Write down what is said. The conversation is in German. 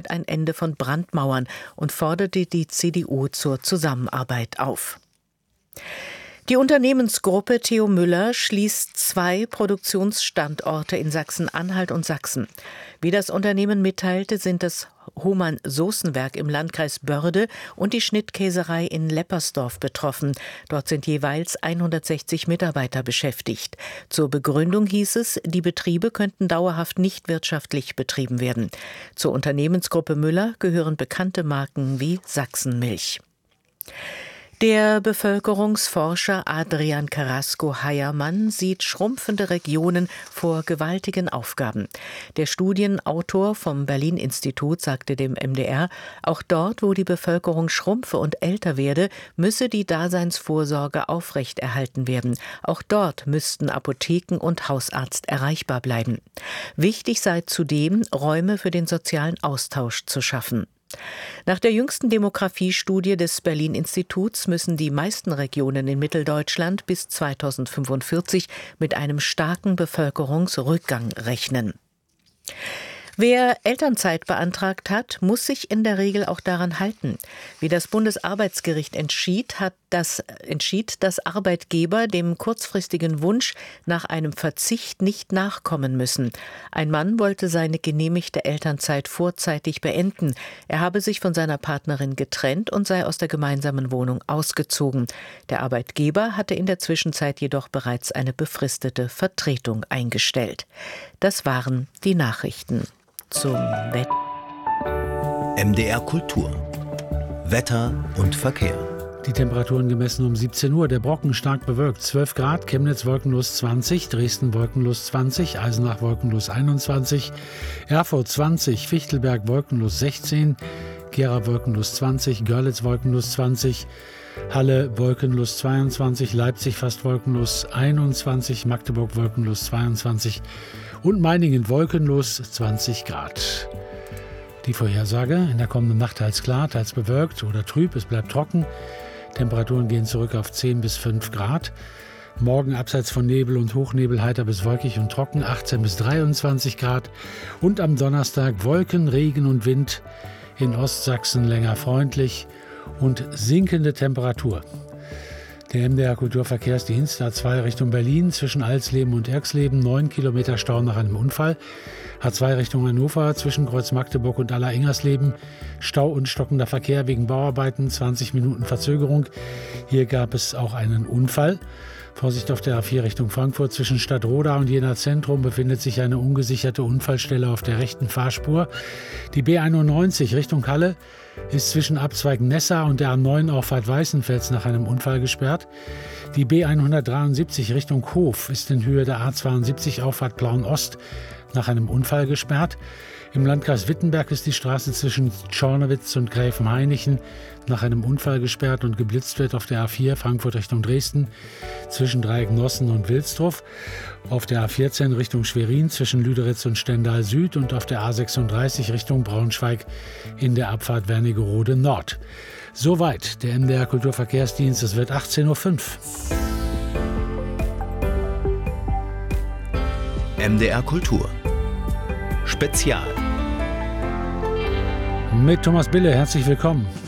fordert ein Ende von Brandmauern und forderte die CDU zur Zusammenarbeit auf. Die Unternehmensgruppe Theo Müller schließt 2 Produktionsstandorte in Sachsen-Anhalt und Sachsen. Wie das Unternehmen mitteilte, sind das Hohmann-Soßenwerk im Landkreis Börde und die Schnittkäserei in Leppersdorf betroffen. Dort sind jeweils 160 Mitarbeiter beschäftigt. Zur Begründung hieß es, die Betriebe könnten dauerhaft nicht wirtschaftlich betrieben werden. Zur Unternehmensgruppe Müller gehören bekannte Marken wie Sachsenmilch. Der Bevölkerungsforscher Adrian Carrasco-Heiermann sieht schrumpfende Regionen vor gewaltigen Aufgaben. Der Studienautor vom Berlin-Institut sagte dem MDR, auch dort, wo die Bevölkerung schrumpfe und älter werde, müsse die Daseinsvorsorge aufrechterhalten werden. Auch dort müssten Apotheken und Hausarzt erreichbar bleiben. Wichtig sei zudem, Räume für den sozialen Austausch zu schaffen. Nach der jüngsten Demografiestudie des Berlin-Instituts müssen die meisten Regionen in Mitteldeutschland bis 2045 mit einem starken Bevölkerungsrückgang rechnen. Wer Elternzeit beantragt hat, muss sich in der Regel auch daran halten. Wie das Bundesarbeitsgericht entschied, dass Arbeitgeber dem kurzfristigen Wunsch nach einem Verzicht nicht nachkommen müssen. Ein Mann wollte seine genehmigte Elternzeit vorzeitig beenden. Er habe sich von seiner Partnerin getrennt und sei aus der gemeinsamen Wohnung ausgezogen. Der Arbeitgeber hatte in der Zwischenzeit jedoch bereits eine befristete Vertretung eingestellt. Das waren die Nachrichten. Zum Wetter. MDR Kultur. Wetter und Verkehr. Die Temperaturen gemessen um 17 Uhr. Der Brocken stark bewölkt. 12 Grad, Chemnitz wolkenlos 20, Dresden wolkenlos 20, Eisenach wolkenlos 21, Erfurt 20, Fichtelberg wolkenlos 16, Gera wolkenlos 20, Görlitz wolkenlos 20, Halle wolkenlos 22, Leipzig fast wolkenlos 21, Magdeburg wolkenlos 22 und Meiningen wolkenlos 20 Grad. Die Vorhersage: in der kommenden Nacht teils klar, teils bewölkt oder trüb, es bleibt trocken. Temperaturen gehen zurück auf 10 bis 5 Grad. Morgen abseits von Nebel und Hochnebel heiter bis wolkig und trocken, 18 bis 23 Grad. Und am Donnerstag Wolken, Regen und Wind, in Ostsachsen länger freundlich und sinkende Temperatur. Der MDR Kulturverkehrsdienst A2 Richtung Berlin zwischen Alsleben und Erxleben 9 Kilometer Stau nach einem Unfall. A2 Richtung Hannover zwischen Kreuz Magdeburg und Aller-Ingersleben Stau und stockender Verkehr wegen Bauarbeiten, 20 Minuten Verzögerung. Hier gab es auch einen Unfall. Vorsicht auf der A4 Richtung Frankfurt. Zwischen Stadtroda und Jena Zentrum befindet sich eine ungesicherte Unfallstelle auf der rechten Fahrspur. Die B91 Richtung Halle ist zwischen Abzweig Nessa und der A9 Auffahrt Weißenfels nach einem Unfall gesperrt. Die B173 Richtung Hof ist in Höhe der A72 Auffahrt Plauen-Ost nach einem Unfall gesperrt. Im Landkreis Wittenberg ist die Straße zwischen Tschornowitz und Gräfenhainichen nach einem Unfall gesperrt und geblitzt wird auf der A4 Frankfurt Richtung Dresden zwischen Dreiecknossen und Wilsdruff, auf der A14 Richtung Schwerin zwischen Lüderitz und Stendal Süd und auf der A36 Richtung Braunschweig in der Abfahrt Wernigerode Nord. Soweit der MDR Kulturverkehrsdienst. Es wird 18:05 Uhr. MDR Kultur Spezial. Mit Thomas Bille, herzlich willkommen.